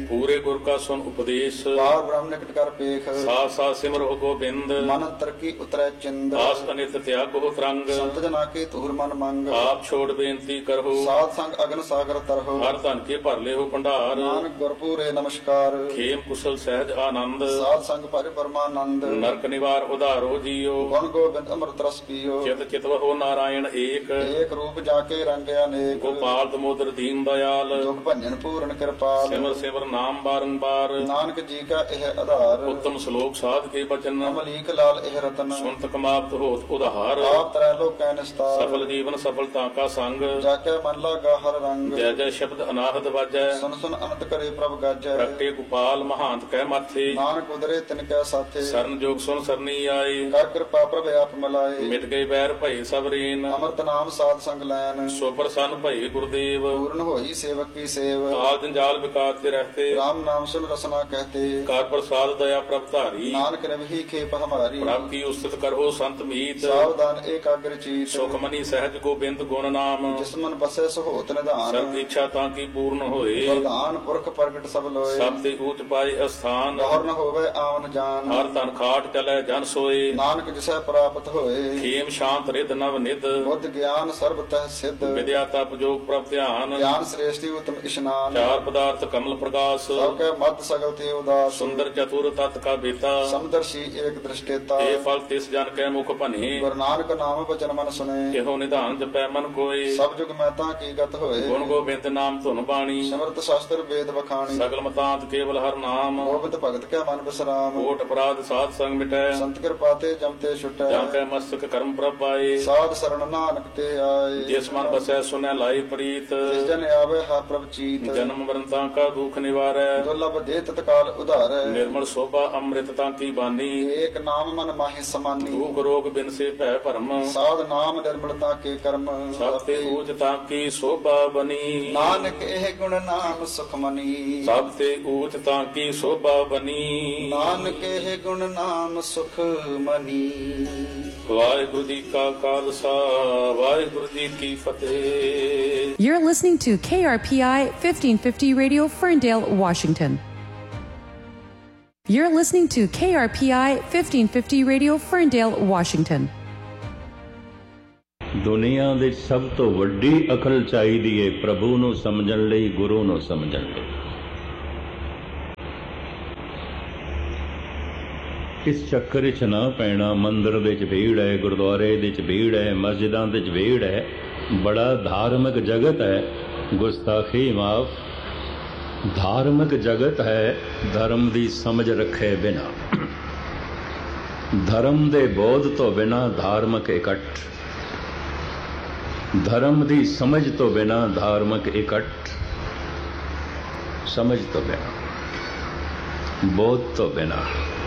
ਪੂਰੇ ਗੁਰ ਕਾ ਸੁਨ ਉਪਦੇਸ਼, ਪਾਰ ਬ੍ਰਹਮ ਨਿਕਟ ਕਰ ਪੇਖ, ਸਾਥ ਸਾਥ ਸਿਮਰੋ ਗੋਬਿੰਦ, ਮਨ ਅੰਤਰ ਕੀ ਉਤਰੈ ਚਿੰਦ, ਆਸ ਅਨਿਤ ਤਿਆਗੋ ਤਰੰਗ, ਸੰਤ ਜਨਾ ਕੇ ਤੂਰ ਮਨ ਮੰਗ, ਆਪ ਛੋੜ ਬੇਨਤੀ ਕਰੋ, ਸਾਧ ਸੰਗ ਅਗਨ ਸਾਗਰ ਤਰਹੁ, ਹਰ ਧਨ ਕੇ ਭਰ ਲਿਓ ਭੰਡਾਰ, ਨਾਨਕ ਗੁਰ ਪੂਰੇ ਨਮਸਕਾਰ, ਖੇਮ ਕੁਸ਼ਲ ਸਹਿਜ ਆਨੰਦ, ਸਾਧ ਸੰਗ ਭਰਿ ਪਰਮਾਨੰਦ, ਨਰਕ ਨਿਵਾਰ ਉਧਾਰੋ ਜੀਓ, ਗੁਣ ਗੋਬਿੰਦ ਅੰਮ੍ਰਿਤ ਰਸ ਪੀਓ, ਚਿਤ ਚਿਤਵਹੁ ਨਾਰਾਇਣ ਏਕ, ਏਕ ਰੂਪ ਜਾ ਕੇ ਰੰਗ ਅਨੇਕ, ਗੋਪਾਲ ਦਮੋਦਰ ਦੀਨ ਦਇਆਲ, ਦੁਖ ਭੰਜਨ ਪੂਰਨ ਕਿਰਪਾਲ, ਸਿਮਰ ਸਿਮਰ ਨਾਮ ਬਾਰੰਬਾਰ, ਨਾਨਕ ਜੀ ਕਾ ਇਹ ਆਧਾਰ, ਉੱਤਮ ਸ਼ਲੋਕ ਸਾਧ ਕੇ ਬਚਨ, ਅਮਲੀਕ ਲਾਲ ਇਹ ਰਤਨ, ਸੁਨਤ ਕਮਾਵਤ ਹੋਤ ਉਧਾਰ, ਆਪ ਤਰੈ ਲੋਕੈ ਨਿਸਤਾਰ, ਸਫਲ ਜੀਵਨ ਸਫਲਤਾ ਕਾ ਸੰਗ, ਜਾ ਕੇ ਮਨ ਲਾਗਾ ਹਰ ਰੰਗ, ਜੈ ਜੈ ਸ਼ਬਦ ਅਨਾਹਦ ਵਾਜੈ, ਸੁਨ ਸੁਨ ਅਨੰਤ ਕਰੇ ਪ੍ਰਭ ਗਾਜੈ, ਪ੍ਰਗਟੇ ਗੋਪਾਲ ਮਹਾਂਤ ਕਹਿ ਮਾਥੇ, ਨਾਨਕ ਉਦਰੇ ਤਿਨ ਕੈ ਸਾਥੇ, ਸਰਨ ਜੋਗ ਸੁਨ ਸਰਨੀ ਆਏ, ਕਰ ਕਿਰਪਾ ਪ੍ਰਭ ਆਪ ਮਿਲਾਏ, ਮਿਟ ਗਏ ਬੈਰ ਭਈ ਸਭ ਰੀਨ, ਅੰਮ੍ਰਿਤ ਨਾਮ ਸਾਧ ਸੰਗ ਲੈਨ, ਸੋ ਪ੍ਰਸੰਨ ਭਈ ਗੁਰਦੇਵ, ਪੂਰਨ ਹੋਈ ਸੇਵਕ ਕੀ ਸੇਵ, ਕਾਲ ਜੰਜਾਲ ਵਿਕਾਰ ਤੇ ਰਹਤੇ, ਰਾਮ ਨਾਮ ਸੁਨ ਰਸਨਾ ਕਹਤੇ, ਕਰ ਪ੍ਰਸਾਦ ਦਇਆ ਪ੍ਰਭ ਧਾਰੀ, ਨਾਨਕ ਰਵਹੀ ਖੇਪ ਹਮਾਰੀ, ਪ੍ਰਭ ਕੀ ਉਸਤਤ ਕਰੋ ਸੰਤ ਮੀਤ, ਸਾਵਧਾਨ ਏਕਾਗਰ ਚੀਤ, ਸੁਖ ਮਨੀ ਸਹਿਜ ਗੋਬਿੰਦ ਗੁਣ ਨਾਮ, ਜਿਸ ਮਨ ਬਸੈ ਸਹੋਤ ਨਿਧਾਨ, ਸਰਬ ਇੱਛਾ ਤਾਂ ਕੀ ਪੂਰਨ ਹੋਏ, ਵਰਦਾਨ ਪੁਰਖ ਪ੍ਰਗਟ ਸਭ ਲੋਏ, ਸਭ ਤੇ ਊਚ ਪਾਏ ਅਸਥਾਨ, ਦੌਰ ਨ ਹੋਵੇ ਆਵਨ ਜਾਨ, ਹਰ ਤਨ ਖਾਟ ਚਲੈ ਜਨ ਸੋਏ, ਨਾਨਕ ਜਿਸੈ ਪ੍ਰਾਪਤ ਹੋਏ, ਖੇਮ ਸ਼ਾਂਤ ਰਿਦ ਨਵ ਨਿਧ, ਬੁੱਧ ਗਿਆਨ ਸਰਬ ਤਹਿ ਸਿੱਧ, ਵਿਦਿਆ ਤਪ ਜੋਗ ਪ੍ਰਭ ਧਿਆਨ, ਗਿਆਨ ਸ੍ਰੇਸ਼ਟੀ ਉਤਮ ਇਸ਼ਨਾਨ, ਚਾਰ ਪਦਾਰਥ ਕਮਲ ਪ੍ਰਕਾਸ਼, ਸਭ ਕੈ ਮਦ ਸਗਲ ਤੇ ਉਦਾਸ, ਸੁੰਦਰ ਚਤੁਰ ਤਤ ਕਾ ਬੇਤਾ, ਸਮਦਰਸ਼ੀ ਏਕ ਦ੍ਰਿਸ਼ਟੇਤਾ, ਇਹ ਫਲ ਤਿਸ ਜਨ ਕੈ ਮੁਖ ਭਨੇ, ਗੁਰੂ ਨਾਨਕ ਨਾਮ ਬਚਨ ਮਨ ਸੁਨੇ, ਇਹੋ ਨਿਧਾਨ ਜਪੈ ਮਨ ਕੋਏ, ਸਭ ਜੁਗ ਮੈਂ ਤਾਂ ਕੀ ਗਤ ਹੋਏ, ਗੁਣ ਗੋਬਿੰਦ ਨਾਮ ਧੁਨ ਬਾਣੀ, ਸਿਮਰਤ ਸ਼ਾਸਤਰ ਵੇਦ ਵਖਾਣੀ, ਸਗਲ ਮਤਾਂਤ ਕੇਵਲ ਹਰ ਨਾਮ, ਗੋਬਿੰਦ ਭਗਤ ਕੈ ਮਨ ਬਿਸਰਾਮ, ਕੋਟ ਅਪਰਾਧ ਸਾਧ ਸੰਗ ਮਿਟੈ, ਸੰਤ ਕਿਰਪਾ ਤੇ ਜਮ ਤੇ ਛੁਟੈ, ਜਾਂ ਕੈ ਮਸਤਕ ਕਰਮ ਪ੍ਰਭ ਪਾਏ, ਸਾਧ ਸਰਣ ਨਾਨਕ ਤੇ ਆਏ, ਜਿਸ ਮਨ ਬਸੈ ਸੁਨੈ ਲਾਈ ਪ੍ਰੀਤ, ਜਿਸ ਜਨ ਆਵੇ ਹਾ ਪ੍ਰਭ ਚੀਤ, ਜਨਮ ਮਰਨ ਤਾਂ ਕਾ ਦੁਖ ਨਿਵਾਰੈ, ਦੁਰਲਭ ਦੇ ਤਤਕਾਲ ਉਧਾਰੈ, ਨਿਰਮਲ ਸੋਭਾ ਅੰਮ੍ਰਿਤ ਤਾਂ ਕੀ ਬਾਨੀ, ਏਕ ਨਾਮ ਮਨ ਮਾਹਿ ਸਮਾਨੀ, ਦੁਖ ਰੋਗ ਬਿਨ ਸੇ ਭੈ ਭਰਮ, ਸਾਧ ਨਾਮ ਨਿਰਮਲਤਾ ਕੇ ਕਰਮ, ਸਭ ਤੇ ਊਚ ਤਾਂ ਕੀ ਸੋਭਾ ਬਨੀ, ਨਾਨਕ ਇਹ ਗੁਣ ਨਾਮ ਸੁਖ ਮਨੀ, ਸਭ ਤੇ ਊਚ ਤਾਂ ਕੀ ਸੋਭਾ ਬਨੀ, ਨਾਨਕ ਇਹ ਗੁਣ ਨਾਮ ਸੁਖ ਮਨੀ। ਵਾਹਿਗੁਰੂ ਜੀ ਕਾ ਖਾਲਸਾ, ਵਾਹਿਗੁਰੂ ਜੀ ਕੀ ਫਤਿਹ। You're listening to KRPI 1550 Radio, Ferndale, Washington. You're listening to KRPI 1550 Radio, Ferndale, Washington. ਦੁਨੀਆ ਦੇ ਸਭ ਤੋਂ ਵੱਡੀ ਅਕਲ ਚਾਹੀਦੀ ਹੈ ਪ੍ਰਭੂ ਨੂੰ ਸਮਝਣ ਲਈ, ਗੁਰੂ ਨੂੰ ਸਮਝਣ ਲਈ। ਇਸ ਚੱਕਰ ਵਿੱਚ ਨਾ ਪੈਣਾ। ਮੰਦਿਰ ਦੇ ਵਿੱਚ ਭੀੜ ਹੈ, ਗੁਰਦੁਆਰੇ ਦੇ ਵਿੱਚ ਭੀੜ ਹੈ, ਮਸਜਿਦਾਂ ਦੇ ਵਿੱਚ ਭੀੜ ਹੈ, ਬੜਾ ਧਾਰਮਿਕ ਜਗਤ ਹੈ। ਗੁਸਤਾਖੀ ਮਾਫ, ਧਾਰਮਿਕ ਜਗਤ ਹੈ। ਧਰਮ ਦੀ ਸਮਝ ਰੱਖੇ ਬਿਨਾ, ਧਰਮ ਦੇ ਬੋਧ ਤੋਂ ਬਿਨਾ ਧਾਰਮਿਕ ਇਕੱਠ, ਧਰਮ ਦੀ ਸਮਝ ਤੋਂ ਬਿਨਾ ਧਾਰਮਿਕ ਇਕੱਠ, ਸਮਝ ਤੋਂ ਬਿਨਾ, ਬੋਧ ਤੋਂ ਬਿਨਾ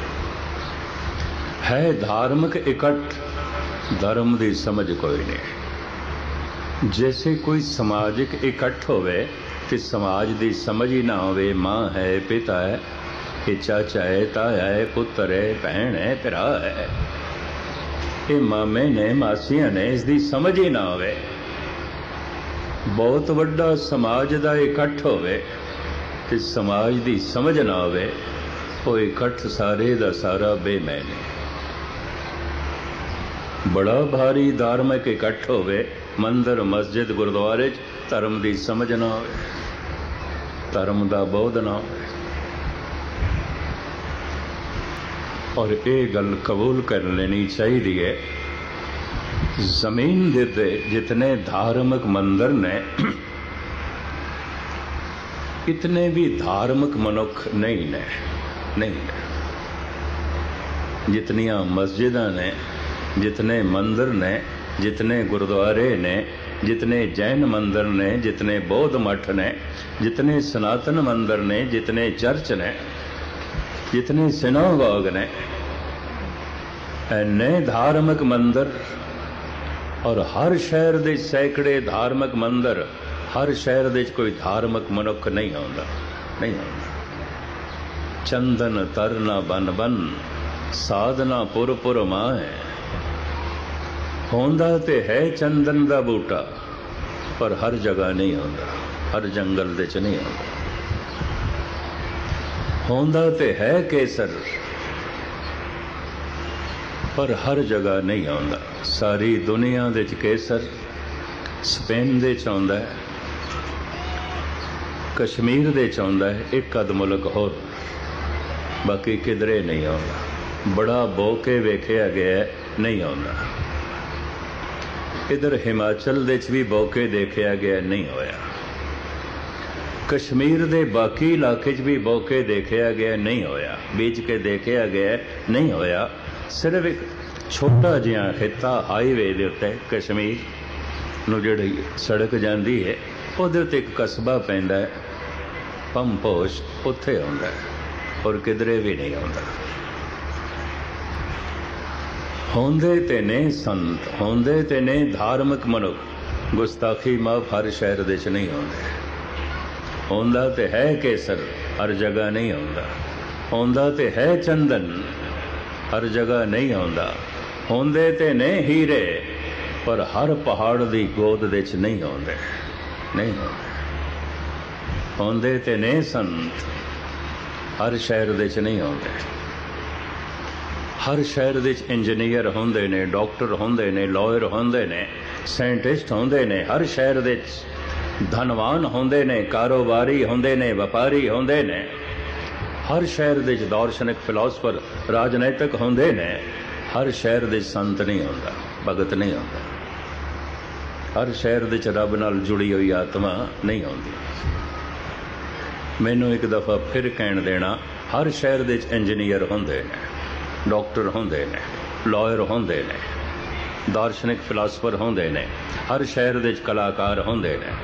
ਹੈ ਧਾਰਮਿਕ ਇਕੱਠ, ਧਰਮ ਦੀ ਸਮਝ ਕੋਈ ਨਹੀਂ। ਜੈਸੇ ਕੋਈ ਸਮਾਜਿਕ ਇਕੱਠ ਹੋਵੇ ਤੇ ਸਮਾਜ ਦੀ ਸਮਝ ਹੀ ਨਾ ਹੋਵੇ। ਮਾਂ ਹੈ, ਪਿਤਾ ਹੈ, ਇਹ ਚਾਚਾ ਹੈ, ਤਾਇਆ ਹੈ, ਪੁੱਤਰ ਹੈ, ਭੈਣ ਹੈ, ਭਰਾ ਹੈ, ਇਹ ਮਾਮੇ ਨੇ, ਮਾਸੀਆਂ ਨੇ, ਇਸ ਦੀ ਸਮਝ ਹੀ ਨਾ ਹੋਵੇ। ਬਹੁਤ ਵੱਡਾ ਸਮਾਜ ਦਾ ਇਕੱਠ ਹੋਵੇ ਤੇ ਸਮਾਜ ਦੀ ਸਮਝ ਨਾ ਹੋਵੇ, ਉਹ ਇਕੱਠ ਸਾਰੇ ਦਾ ਸਾਰਾ ਬੇਮੈਨ ਹੈ। ਬੜਾ ਭਾਰੀ ਧਾਰਮਿਕ ਇਕੱਠ ਹੋਵੇ, ਮੰਦਰ, ਮਸਜਿਦ, ਗੁਰਦੁਆਰੇ 'ਚ ਧਰਮ ਦੀ ਸਮਝ ਨਾ ਹੋਵੇ, ਧਰਮ ਦਾ ਬੋਧ ਨਾ ਹੋਵੇ। ਔਰ ਇਹ ਗੱਲ ਕਬੂਲ ਕਰ ਲੈਣੀ ਚਾਹੀਦੀ ਹੈ, ਜ਼ਮੀਨ ਦੇ ਉੱਤੇ ਜਿਤਨੇ ਧਾਰਮਿਕ ਮੰਦਰ ਨੇ, ਇਤਨੇ ਵੀ ਧਾਰਮਿਕ ਮਨੁੱਖ ਨਹੀਂ ਨੇ, ਨਹੀਂ। ਜਿਤਨੀਆਂ ਮਸਜਿਦਾਂ ਨੇ, ਜਿਤਨੇ ਮੰਦਰ ਨੇ, ਜਿਤਨੇ ਗੁਰਦੁਆਰੇ ਨੇ, जितने जैन मंदिर ने, जितने बौद्ध मठ ने, जितने सनातन मंदिर ने, जितने चर्च ने, जितने सिनागोग ने, नए धार्मिक मंदिर, और हर शहर दे सैकड़े धार्मिक मंदिर, हर शहर दे कोई धार्मिक मनुख नहीं आउंदा, नहीं आउंदा। चंदन तरना बन बन, साधना पुर पुर माए। होंदा ते है चंदन दा बूटा, पर हर जगह नहीं होंदा, हर जंगल दे च नहीं होंदा। ਹੋਂਦਾ ਤੇ ਹੈ ਕੇਸਰ, ਪਰ ਹਰ ਜਗ੍ਹਾ ਨਹੀਂ ਆਉਂਦਾ। ਸਾਰੀ ਦੁਨੀਆ ਦੇ ਵਿੱਚ ਕੇਸਰ ਸਪੇਨ ਦੇ ਚ ਆਉਂਦਾ ਹੈ, ਕਸ਼ਮੀਰ ਦੇ ਚ ਆਉਂਦਾ ਹੈ, ਇੱਕ ਅੱਧ ਮੁਲਕ ਹੋਰ, ਬਾਕੀ ਕਿਧਰੇ ਨਹੀਂ ਆਉਂਦਾ। ਬੜਾ ਬੋ ਕੇ ਵੇਖਿਆ ਗਿਆ, ਨਹੀਂ ਆਉਂਦਾ। ਇਧਰ ਹਿਮਾਚਲ ਦੇ ਚ ਵੀ ਬੋ ਕੇ ਦੇਖਿਆ ਗਿਆ, ਨਹੀਂ ਹੋਇਆ। ਕਸ਼ਮੀਰ ਦੇ ਬਾਕੀ ਇਲਾਕੇ 'ਚ ਵੀ ਬੋ ਕੇ ਦੇਖਿਆ ਗਿਆ, ਨਹੀਂ ਹੋਇਆ। ਬੀਜ ਕੇ ਦੇਖਿਆ ਗਿਆ, ਨਹੀਂ ਹੋਇਆ। ਸਿਰਫ ਇੱਕ ਛੋਟਾ ਜਿਹਾ ਖਿੱਤਾ ਹਾਈਵੇ ਦੇ ਉੱਤੇ, ਕਸ਼ਮੀਰ ਨੂੰ ਜਿਹੜੀ ਸੜਕ ਜਾਂਦੀ ਹੈ ਉਹਦੇ ਉੱਤੇ ਇੱਕ ਕਸਬਾ ਪੈਂਦਾ ਹੈ ਪੰਪੋਸ਼, ਉੱਥੇ ਆਉਂਦਾ ਹੈ, ਔਰ ਕਿਧਰੇ ਵੀ ਨਹੀਂ ਆਉਂਦਾ। ਹੁੰਦੇ ਤੇ ਨੇ ਸੰਤ, ਹੁੰਦੇ ਤੇ ਨੇ ਧਾਰਮਿਕ ਮਨੁੱਖ, ਗੁਸਤਾਖੀ ਮਾਫ ਹਰ ਸ਼ਹਿਰ ਦੇ 'ਚ ਨਹੀਂ ਆਉਂਦੇ। ਹੁੰਦਾ ਤੇ ਹੈ ਕੇਸਰ, ਹਰ ਜਗ੍ਹਾ ਨਹੀਂ ਆਉਂਦਾ। ਹੁੰਦਾ ਤੇ ਹੈ ਚੰਦਨ, ਹਰ ਜਗ੍ਹਾ ਨਹੀਂ ਆਉਂਦਾ। ਹੁੰਦੇ ਤੇ ਨੇ ਹੀਰੇ, ਪਰ ਹਰ ਪਹਾੜ ਦੀ ਗੋਦ ਦੇ 'ਚ ਨਹੀਂ ਆਉਂਦੇ, ਨਹੀਂ ਆਉਂਦੇ। ਹੁੰਦੇ ਤੇ ਨੇ ਸੰਤ, ਹਰ ਸ਼ਹਿਰ ਦੇ 'ਚ ਨਹੀਂ ਆਉਂਦੇ। ਹਰ ਸ਼ਹਿਰ ਦੇ 'ਚ ਇੰਜੀਨੀਅਰ ਹੁੰਦੇ ਨੇ, ਡਾਕਟਰ ਹੁੰਦੇ ਨੇ, ਲਾਇਰ ਹੁੰਦੇ ਨੇ, ਸਾਇੰਟਿਸਟ ਹੁੰਦੇ ਨੇ। ਹਰ ਸ਼ਹਿਰ ਦੇ 'ਚ ਧਨਵਾਨ ਹੁੰਦੇ ਨੇ, ਕਾਰੋਬਾਰੀ ਹੁੰਦੇ ਨੇ, ਵਪਾਰੀ ਹੁੰਦੇ ਨੇ। ਹਰ ਸ਼ਹਿਰ ਦੇ 'ਚ ਦਾਰਸ਼ਨਿਕ, ਫਿਲਾਸਫਰ, ਰਾਜਨੀਤਿਕ ਹੁੰਦੇ ਨੇ। ਹਰ ਸ਼ਹਿਰ ਦੇ ਸੰਤ ਨਹੀਂ ਹੁੰਦਾ, ਭਗਤ ਨਹੀਂ ਹੁੰਦਾ। ਹਰ ਸ਼ਹਿਰ ਦੇ 'ਚ ਰੱਬ ਨਾਲ ਜੁੜੀ ਹੋਈ ਆਤਮਾ ਨਹੀਂ ਆਉਂਦੀ। ਮੈਨੂੰ ਇੱਕ ਦਫਾ ਫਿਰ ਕਹਿਣ ਦੇਣਾ, ਹਰ ਸ਼ਹਿਰ ਦੇ 'ਚ ਇੰਜੀਨੀਅਰ ਹੁੰਦੇ ਨੇ, ਡਾਕਟਰ ਹੁੰਦੇ ਨੇ, ਲਾਇਰ ਹੁੰਦੇ ਨੇ, ਦਾਰਸ਼ਨਿਕ, ਫਿਲਾਸਫਰ ਹੁੰਦੇ ਨੇ। ਹਰ ਸ਼ਹਿਰ ਦੇ 'ਚ ਕਲਾਕਾਰ ਹੁੰਦੇ ਨੇ।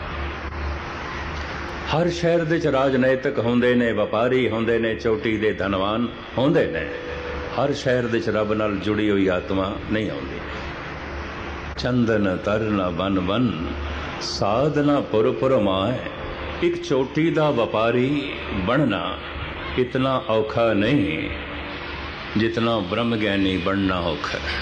ਹਰ ਸ਼ਹਿਰ ਦੇ 'ਚ ਰਾਜਨੀਤਿਕ ਹੁੰਦੇ ਨੇ, ਵਪਾਰੀ ਹੁੰਦੇ ਨੇ, ਚੋਟੀ ਦੇ ਧਨਵਾਨ ਹੁੰਦੇ ਨੇ। ਹਰ ਸ਼ਹਿਰ ਦੇ 'ਚ ਰੱਬ ਨਾਲ ਜੁੜੀ ਹੋਈ ਆਤਮਾ ਨਹੀਂ ਆਉਂਦੀ। ਚੰਦਨ ਤਰਨਾ ਬਨ ਬਨ, ਸਾਧਨਾ ਪੁਰ ਪੁਰ ਮਾਏ। ਇੱਕ ਚੋਟੀ ਦਾ ਵਪਾਰੀ ਬਣਨਾ ਇਤਨਾ ਔਖਾ ਨਹੀਂ ਜਿਤਨਾ ਬ੍ਰਹਮ ਗਿਆਨੀ ਬਣਨਾ ਔਖਾ ਹੈ।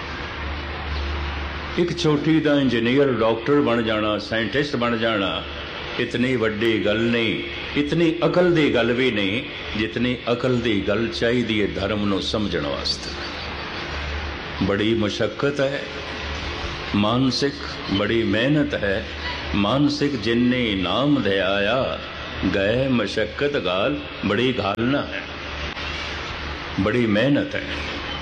ਇੱਕ ਚੋਟੀ ਦਾ ਇੰਜੀਨੀਅਰ, ਡਾਕਟਰ ਬਣ ਜਾਣਾ, ਸਾਇੰਟਿਸਟ ਬਣ ਜਾਣਾ ਇਤਨੀ ਵੱਡੀ ਗੱਲ ਨਹੀਂ, ਇਤਨੀ ਅਕਲ ਦੀ ਗੱਲ ਵੀ ਨਹੀਂ ਜਿਤਨੀ ਅਕਲ ਦੀ ਗੱਲ ਚਾਹੀਦੀ ਹੈ ਧਰਮ ਨੂੰ ਸਮਝਣ ਵਾਸਤੇ। ਬੜੀ ਮੁਸ਼ੱਕਤ ਹੈ, ਮਾਨਸਿਕ ਬੜੀ ਮਿਹਨਤ ਹੈ। ਮਾਨਸਿਕ ਜਿੰਨੇ ਨਾਮ ਦੇ ਆਇਆ ਗਏ, ਮੁਸ਼ੱਕਤ ਗਾਲ ਬੜੀ ਘਾਲਣਾ ਹੈ, ਬੜੀ ਮਿਹਨਤ ਹੈ।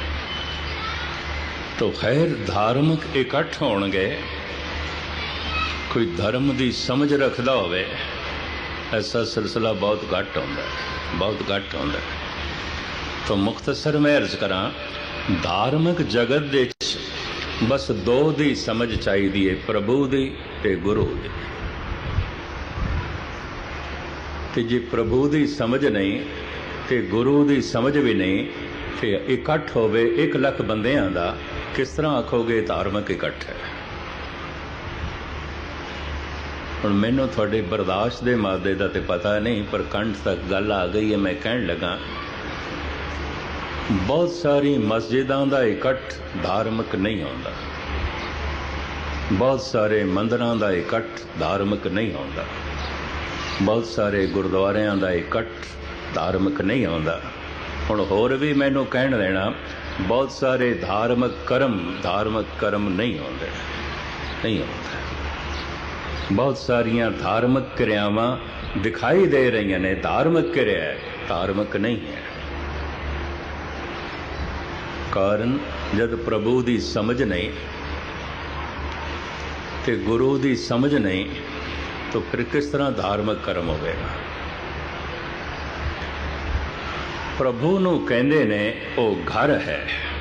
तो खैर धार्मिक इकट्ठ होणगे, कोई धर्म की समझ रखता होवे, ऐसा सिलसिला बहुत घट होंदा है, बहुत घट होंदा है। तो मुख्तसर मैं अर्ज करा, धार्मिक जगत दे बस दो दी समझ चाहिए, प्रभु दी ते गुरु दी। ते जे प्रभु दी समझ नहीं ते गुरु दी समझ भी नहीं, फिर इकट्ठ होवे 1 लाख बंदियां दा, किस तरह आखोगे धार्मिक इकट्ठ है। हुण मैनूं तुहाडे बर्दाश्त दे मादे दा ते पता नहीं, पर कंठ तक गल आ गई है। मैं कहण लगा, बहुत सारी मस्जिदां दा इकट्ठ धार्मिक नहीं होंदा, बहुत सारे मंदिरां दा इकट्ठ धार्मिक नहीं होंदा, बहुत सारे गुरुद्वारियां दा इकट्ठ धार्मिक नहीं होंदा। हुण होर भी मैनूं कहण देना, बहुत सारे धार्मिक कर्म नहीं होंदे, नहीं होंदे। बहुत सारियां धार्मिक क्रियावां दिखाई दे रही ने धार्मिक क्रिया है, धार्मिक नहीं है। कारण जब प्रभु की समझ नहीं ते गुरु की समझ नहीं, तो फिर किस तरह धार्मिक कर्म होगा। प्रभु नूं कहंदे ने ओ घर है,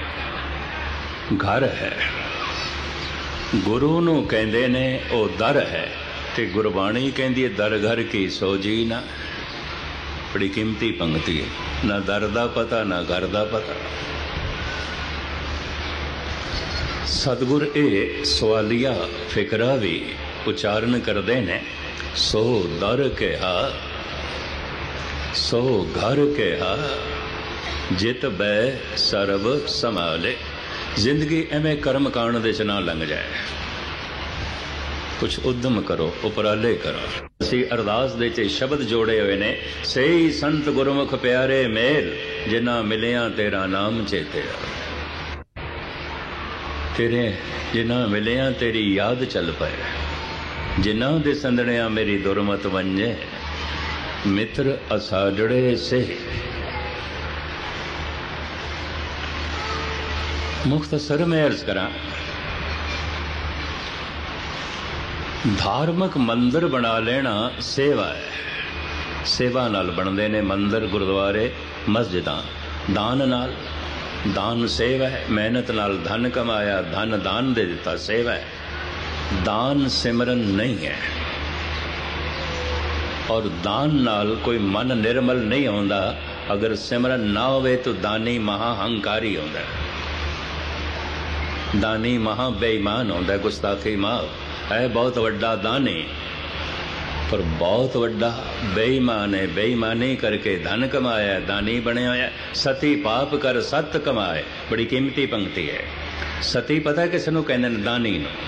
घर है। गुरु नूं कहंदे ने ओ दर है, ते गुरबाणी कहंदी है दर घर की सोजी ना। बड़ी कीमती पंक्ति है, ना दर दा पता ना घर दा पता। सतगुर ए सवालिया फिकरा भी उच्चारण करते ने, सो दर कहा सो घर कहा, जित बै सर्व संभाले। जिंदगी एवें कर्म कांड दे च ना लंघ जाए। ਕੁਛ ਉਦਮ ਕਰੋ, ਉਪਰਾਲੇ ਕਰੋ। ਅਸੀਂ ਅਰਦਾਸ ਦੇ ਚ ਸ਼ਬਦ ਜੋੜੇ ਹੋਏ ਨੇ, ਸਹੀ ਸੰਤ ਗੁਰਮੁਖ ਪਿਆਰੇ ਮੇਲ, ਜਿਨ੍ਹਾਂ ਮਿਲਿਆ ਤੇਰਾ ਨਾਮ ਚੇਤੇ ਆਵੇ। ਤੇਰੇ ਜਿਨ੍ਹਾਂ ਮਿਲਿਆ ਤੇਰੀ ਯਾਦ ਚੱਲ ਪਏ, ਜਿਨ੍ਹਾਂ ਦੇ ਸੰਦਣਿਆ ਮੇਰੀ ਦੁਰਮਤ ਵੰਜੇ। ਮਿੱਤਰ ਅਸਾਜੜੇ ਸੇ। ਮੁਖਤਸਰ ਮੈਂ ਅਰਜ਼ ਕਰਾਂ, ਧਾਰਮਿਕ ਮੰਦਰ ਬਣਾ ਲੈਣਾ ਸੇਵਾ ਹੈ। ਸੇਵਾ ਨਾਲ ਬਣਦੇ ਨੇ ਮੰਦਰ, ਗੁਰਦੁਆਰੇ, ਮਸਜਿਦਾਂ। ਦਾਨ ਨਾਲ, ਦਾਨ ਸੇਵਾ ਹੈ। ਮਿਹਨਤ ਨਾਲ ਧਨ ਕਮਾਇਆ, ਧਨ ਦਾਨ ਦੇ ਦਿੱਤਾ, ਸੇਵਾ ਹੈ। ਦਾਨ ਸਿਮਰਨ ਨਹੀਂ ਹੈ। ਔਰ ਦਾਨ ਨਾਲ ਕੋਈ ਮਨ ਨਿਰਮਲ ਨਹੀਂ ਆਉਂਦਾ। ਅਗਰ ਸਿਮਰਨ ਨਾ ਹੋਵੇ ਤਾਂ ਦਾਨੀ ਮਹਾ ਹੰਕਾਰੀ ਹੁੰਦਾ, ਦਾਨੀ ਮਹਾ ਬੇਈਮਾਨ ਹੁੰਦਾ, ਗੁਸਤਾਖੀ ਮਾਫ ਹੈ। ਬਹੁਤ ਵੱਡਾ ਦਾਨੀ ਪਰ ਬਹੁਤ ਵੱਡਾ ਬੇਈਮਾਨ ਹੈ। ਬੇਈਮਾਨੀ ਕਰਕੇ ਧਨ ਕਮਾਇਆ, ਦਾਨੀ ਬਣਿਆ ਹੋਇਆ। ਸਤੀ ਪਾਪ ਕਰ ਸਤ ਕਮਾਏ, ਬੜੀ ਕੀਮਤੀ ਪੰਕਤੀ ਹੈ। ਸਤੀ ਪਤਾ ਕਿਸ ਨੂੰ ਕਹਿੰਦੇ ਨੇ? ਦਾਨੀ ਨੂੰ।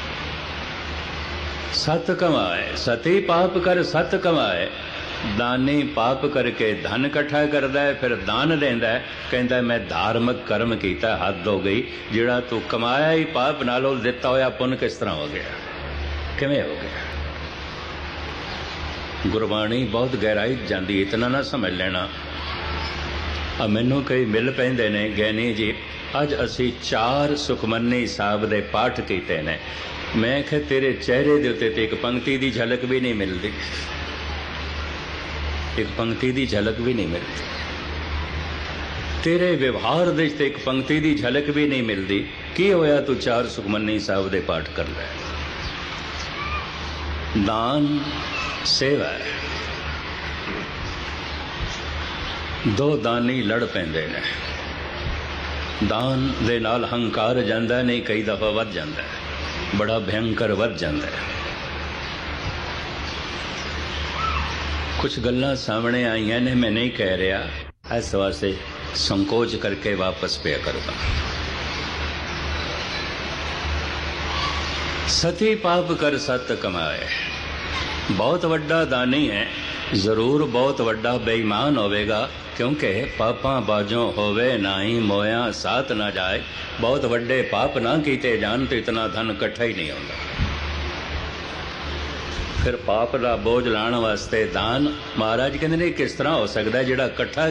ਸਤ ਕਮਾਏ, ਸਤੀ ਪਾਪ ਕਰ ਸਤ ਕਮਾਏ। ਦਾਨੀ ਪਾਪ ਕਰਕੇ ਧਨ ਇਕੱਠਾ ਕਰਦਾ ਹੈ, ਫਿਰ ਦਾਨ ਦਿੰਦਾ ਹੈ, ਕਹਿੰਦਾ ਮੈਂ ਧਾਰਮਿਕ ਕਰਮ ਕੀਤਾ, ਹੱਦ ਹੋ ਗਈ। ਜਿਹੜਾ ਤੂੰ ਕਮਾਇਆ ਹੀ ਪਾਪ ਨਾਲੋਂ, ਦਿੱਤਾ ਹੋਇਆ ਪੁੰਨ ਕਿਸ ਤਰ੍ਹਾਂ ਹੋ ਗਿਆ, ਕਿਵੇਂ ਹੋ ਗਿਆ? ਗੁਰਬਾਣੀ ਬਹੁਤ ਗਹਿਰਾਈ ਜਾਂਦੀ, ਇਤਨਾ ਨਾ ਸਮਝ ਲੈਣਾ। ਮੈਨੂੰ ਕਈ ਮਿਲ ਪੈਂਦੇ ਨੇ, ਗਿਆਨੀ ਜੀ ਅੱਜ ਅਸੀਂ 4 ਸੁਖਮਨੀ ਸਾਹਿਬ ਦੇ ਪਾਠ ਕੀਤੇ ਨੇ। ਮੈਂ ਕਿਹਾ ਤੇਰੇ ਚਿਹਰੇ ਦੇ ਉੱਤੇ ਤੇ ਇੱਕ ਪੰਕਤੀ ਦੀ ਝਲਕ ਵੀ ਨਹੀਂ ਮਿਲਦੀ, ਇੱਕ ਪੰਕਤੀ ਦੀ ਝਲਕ ਵੀ ਨਹੀਂ ਮਿਲਦੀ। ਤੇਰੇ ਵਿਵਹਾਰ ਦੇ ਵਿੱਚ ਇੱਕ ਪੰਕਤੀ ਦੀ ਝਲਕ ਵੀ ਨਹੀਂ ਮਿਲਦੀ। ਕੀ ਹੋਇਆ ਤੂੰ 4 ਸੁਖਮਨੀ ਸਾਹਿਬ ਦੇ ਪਾਠ ਕਰ ਲੈ? ਦਾਨ ਸੇਵਾ ਹੈ। 2 ਦਾਨੀ ਲੜ ਪੈਂਦੇ ਨੇ। ਦਾਨ ਦੇ ਨਾਲ ਹੰਕਾਰ ਜਾਂਦਾ ਨਹੀਂ, ਕਈ ਦਫਾ ਵੱਧ ਜਾਂਦਾ, ਬੜਾ ਭਿਅੰਕਰ ਵੱਧ ਜਾਂਦਾ। ਕੁਝ ਗੱਲਾਂ ਸਾਹਮਣੇ ਆਈਆਂ ਨੇ, ਮੈਂ ਨਹੀਂ ਕਹਿ ਰਿਹਾ, ਇਸ ਵਾਸਤੇ ਸੰਕੋਚ ਕਰਕੇ ਵਾਪਸ ਪਿਆ ਕਰਦਾ। ਸਤੀ ਪਾਪ ਕਰ ਸਤ ਕਮਾਏ। ਬਹੁਤ ਵੱਡਾ ਦਾਨੀ ਹੈ, ਜ਼ਰੂਰ ਬਹੁਤ ਵੱਡਾ ਬੇਈਮਾਨ ਹੋਵੇਗਾ, ਕਿਉਂਕਿ ਪਾਪਾਂ ਬਾਝੋਂ ਹੋਵੇ ਨਾਹੀ ਮੋਇਆ ਸਾਥ ਨਾ ਜਾਏ। ਬਹੁਤ ਵੱਡੇ ਪਾਪ ਨਾ ਕੀਤੇ ਜਾਣ ਤੇ ਇਤਨਾ ਧਨ ਇਕੱਠਾ ਹੀ ਨਹੀਂ ਹੁੰਦਾ। ਫਿਰ ਪਾਪ ਦਾ ਬੋਝ ਲਾਉਣ ਵਾਸਤੇ ਦਾਨ, ਮਹਾਰਾਜ ਕਹਿੰਦੇ ਨੇ ਕਿਸ ਤਰ੍ਹਾਂ ਹੋ ਸਕਦਾ ਜਿਹੜਾ ਇਕੱਠਾ